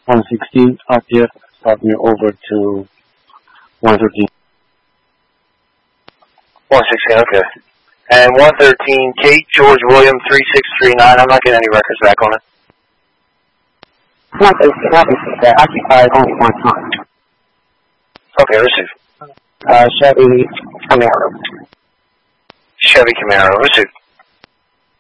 116 up here, start me over to 113. 116, okay. And 113, Kate, George, William, 3639. I'm not getting any records back on it. That occupied only one time. Okay, receive. Chevy Camaro. Chevy Camaro, receive.